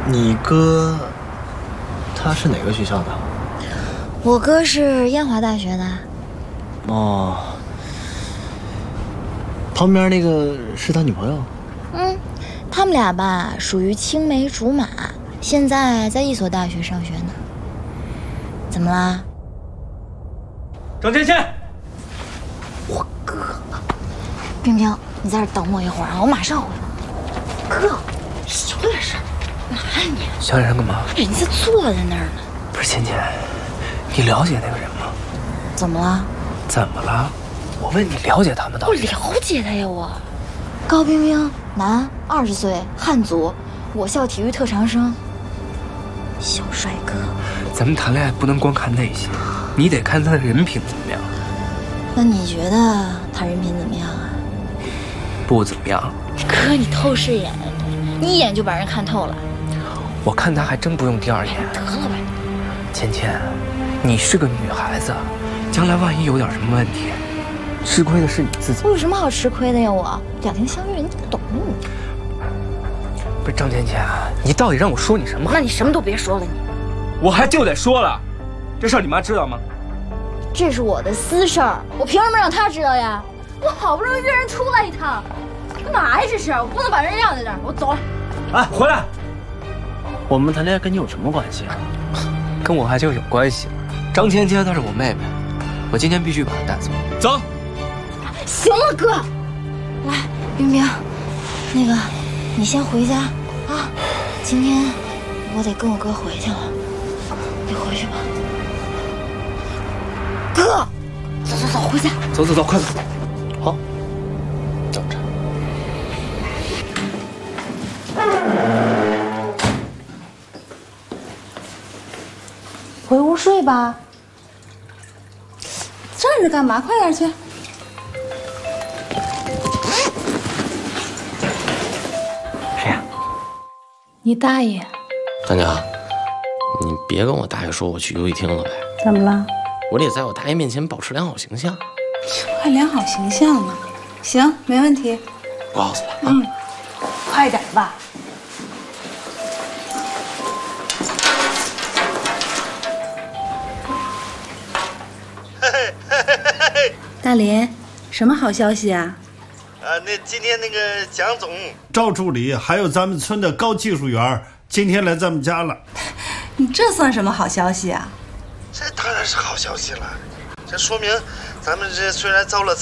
你哥他是哪个学校的？ 我哥是燕华大学的。 哦，旁边那个是他女朋友？ 他们俩吧属于青梅竹马，现在在一所大学上学呢。怎么啦？ 张芊芊， 我哥，冰冰，你在这等我一会儿啊，我马上回来。哥，有点事儿，嘛呀你？ 小脸上干嘛？ 人家坐在那儿呢。 不是芊芊，你了解那个人吗？ 怎么了？ 怎么了？我问你了解他们的？ 我了解他呀，我。高冰冰，男，20岁，汉族，我校体育特长生。小帅哥。 咱们谈恋爱不能光看那些，你得看他的人品怎么样。 那你觉得他人品怎么样啊？ 不怎么样。 哥，你透视眼，你一眼就把人看透了。 我看他还真不用第二眼。 得了吧。 芊芊，你是个女孩子，将来万一有点什么问题，吃亏的是你自己。 我有什么好吃亏的呀？我两情相悦，你不懂你。 不是张芊芊，你到底让我说你什么？ 那你什么都别说了，你。 我还就得说了，这事儿你妈知道吗？ 这是我的私事儿，我凭什么让她知道呀？我好不容易约人出来一趟，干嘛呀？这是我不能把人晾在这儿，我走了。 哎，回来！ 我们谈恋爱跟你有什么关系啊？跟我还就有关系。张芊芊她是我妹妹，我今天必须把她带走。 走。 行了，哥，来，冰冰，那个，你先回家啊。今天我得跟我哥回去了，你回去吧。哥，走，回家。 走，快走。好，等着。 回屋睡吧。站着干嘛？快点去。 谁呀？ 你大爷。 大娘，你别跟我大爷说我去游戏厅了呗。 怎么了？ 我得在我大爷面前保持良好形象。 还良好形象呢。行，没问题。 不好意思了啊。 快点吧。大林，什么好消息啊？ 那今天那个蒋总、 赵助理还有咱们村的高技术员今天来咱们家了。 你这算什么好消息啊？ 这当然是好消息了，这说明咱们这虽然遭了